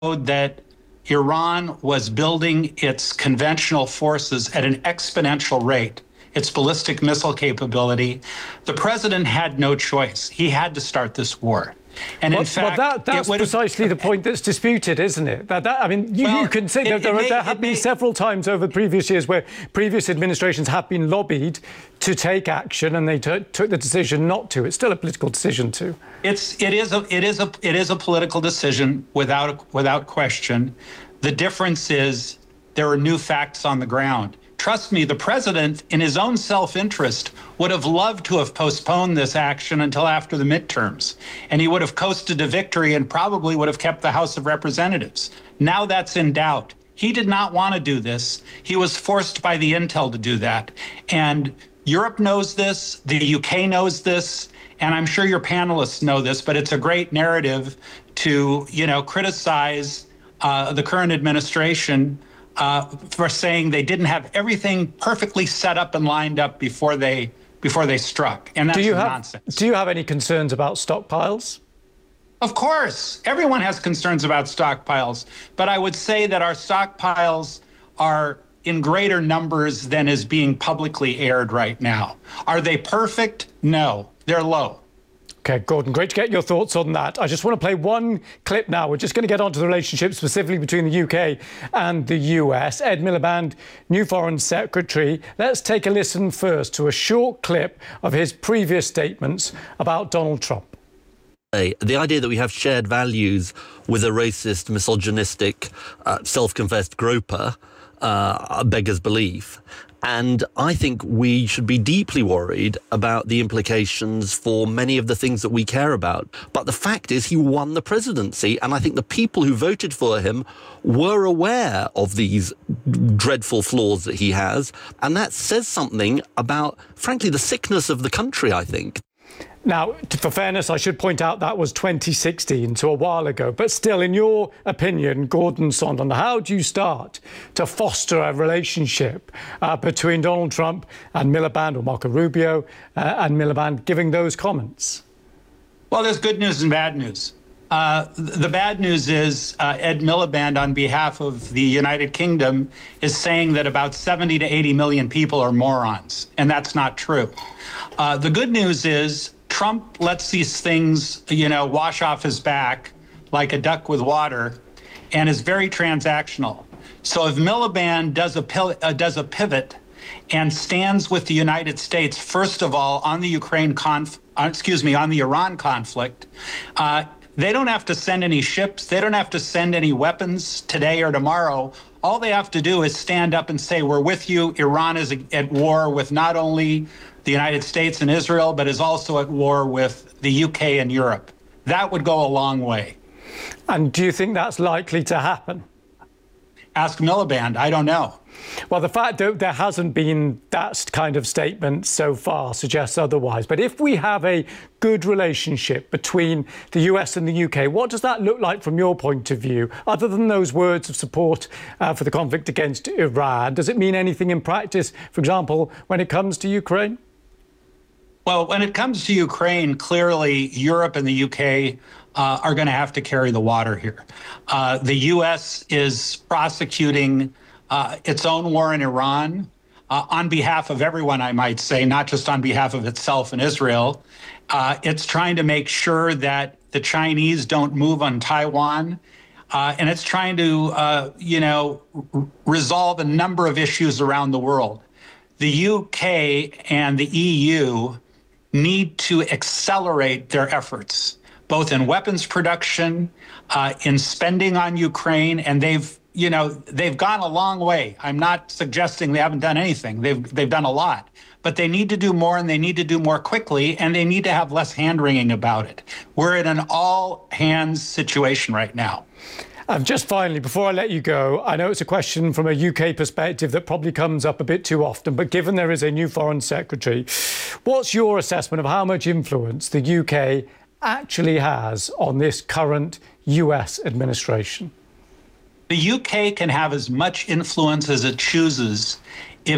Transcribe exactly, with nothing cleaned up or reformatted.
that Iran was building its conventional forces at an exponential rate, its ballistic missile capability, the president had no choice. He had to start this war. And well, in fact, well, that, that's precisely the point that's disputed, isn't it? That, that, I mean, you, well, you can say it, that there, may, there have been may, several times over previous years where previous administrations have been lobbied to take action, and they t- took the decision not to. It's still a political decision to. It's it is a it is a it is a political decision without without question. The difference is there are new facts on the ground. Trust me, the president, in his own self-interest, would have loved to have postponed this action until after the midterms, and he would have coasted to victory and probably would have kept the House of Representatives. Now that's in doubt. He did not want to do this. He was forced by the intel to do that. And Europe knows this, the U K knows this, and I'm sure your panelists know this, but it's a great narrative to, you know, criticize uh, the current administration Uh, for saying they didn't have everything perfectly set up and lined up before they before they struck, and that's do you have, nonsense. Do you have any concerns about stockpiles? Of course, everyone has concerns about stockpiles, but I would say that our stockpiles are in greater numbers than is being publicly aired right now. Are they perfect? No, they're low. OK, Gordon, great to get your thoughts on that. I just want to play one clip now. We're just going to get onto the relationship specifically between the U K and the U S. Ed Miliband, new Foreign Secretary. Let's take a listen first to a short clip of his previous statements about Donald Trump. The idea that we have shared values with a racist, misogynistic, uh, self-confessed groper uh, beggars belief. And I think we should be deeply worried about the implications for many of the things that we care about. But the fact is he won the presidency, and I think the people who voted for him were aware of these dreadful flaws that he has. And that says something about, frankly, the sickness of the country, I think. Now, for fairness, I should point out that was twenty sixteen, so a while ago. But still, in your opinion, Gordon Sondland, how do you start to foster a relationship uh, between Donald Trump and Miliband, or Marco Rubio uh, and Miliband, giving those comments? Well, there's good news and bad news. Uh, the bad news is uh, Ed Miliband, on behalf of the United Kingdom, is saying that about seventy to eighty million people are morons, and that's not true. Uh, the good news is Trump lets these things, you know, wash off his back like a duck with water, and is very transactional. So if Miliband does a, uh, does a pivot and stands with the United States, first of all, on the Ukraine conf, uh, excuse me, on the Iran conflict, uh, they don't have to send any ships. They don't have to send any weapons today or tomorrow. All they have to do is stand up and say, we're with you. Iran is at war with not only the United States and Israel, but is also at war with the U K and Europe. That would go a long way. And do you think that's likely to happen? Ask Miliband. I don't know. Well, the fact that there hasn't been that kind of statement so far suggests otherwise. But if we have a good relationship between the U S and the U K, what does that look like from your point of view? Other than those words of support uh, for the conflict against Iran, does it mean anything in practice, for example, when it comes to Ukraine? Well, when it comes to Ukraine, clearly Europe and the U K uh, are going to have to carry the water here. Uh, the U S is prosecuting uh, its own war in Iran uh, on behalf of everyone, I might say, not just on behalf of itself and Israel. Uh, it's trying to make sure that the Chinese don't move on Taiwan. Uh, and it's trying to, uh, you know, r- resolve a number of issues around the world. The U K and the E U need to accelerate their efforts, both in weapons production, uh, in spending on Ukraine, and they've, you know, they've gone a long way. I'm not suggesting they haven't done anything. They've they've done a lot, but they need to do more, and they need to do more quickly, and they need to have less hand-wringing about it. We're in an all-hands situation right now. Um, just finally, before I let you go, I know it's a question from a U K perspective that probably comes up a bit too often, but given there is a new Foreign Secretary, what's your assessment of how much influence the U K actually has on this current U S administration? The U K can have as much influence as it chooses